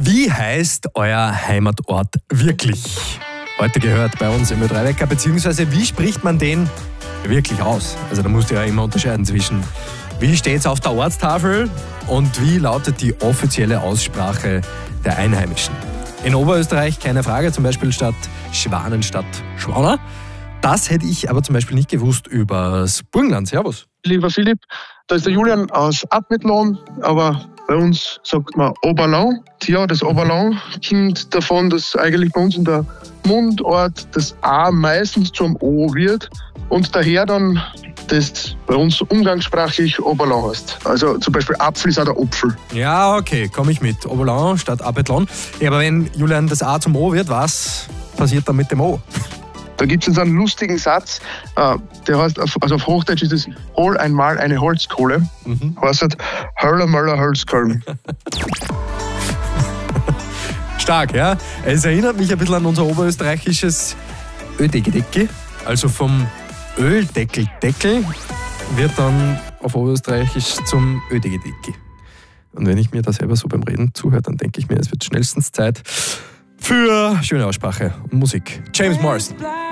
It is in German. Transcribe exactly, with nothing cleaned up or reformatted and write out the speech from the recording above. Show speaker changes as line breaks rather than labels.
Wie heißt euer Heimatort wirklich? Heute gehört bei uns im Ö drei Wecker, beziehungsweise wie spricht man den wirklich aus? Also da musst du ja immer unterscheiden zwischen wie steht es auf der Ortstafel und wie lautet die offizielle Aussprache der Einheimischen. In Oberösterreich keine Frage, zum Beispiel statt Schwanenstadt Schwaner. Das hätte ich aber zum Beispiel nicht gewusst übers Burgenland. Servus.
Lieber Philipp, da ist der Julian aus Abmetlohn, aber bei uns sagt man Oberlau. Tja, das Oberlau kommt davon, dass eigentlich bei uns in der Mundart das A meistens zum O wird und daher dann das bei uns umgangssprachlich Oberlau heißt. Also zum Beispiel Apfel ist auch der Apfel.
Ja, okay, komme ich mit. Oberlau statt Abethlon. Ja, aber wenn, Julian, das A zum O wird, was passiert dann mit dem O?
Da gibt es jetzt einen lustigen Satz, der heißt, also auf Hochdeutsch ist es, hol einmal eine Holzkohle. Mhm. Heißt halt, Höller, Möller, Holzkohle.
Stark, ja. Es erinnert mich ein bisschen an unser oberösterreichisches Ödegedecke. Also vom Öldeckel-Deckel wird dann auf Oberösterreichisch zum Ödegedecke. Und wenn ich mir da selber so beim Reden zuhöre, dann denke ich mir, es wird schnellstens Zeit für schöne Aussprache und Musik. James Morrison.